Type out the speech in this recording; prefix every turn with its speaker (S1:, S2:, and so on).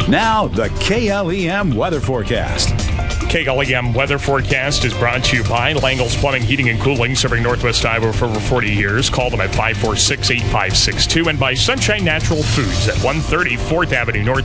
S1: Now, the KLEM weather forecast.
S2: KLEM weather forecast is brought to you by Langle's Plumbing, Heating, and Cooling, serving Northwest Iowa for over 40 years. Call them at 546-8562, and by Sunshine Natural Foods at 130 4th Avenue North.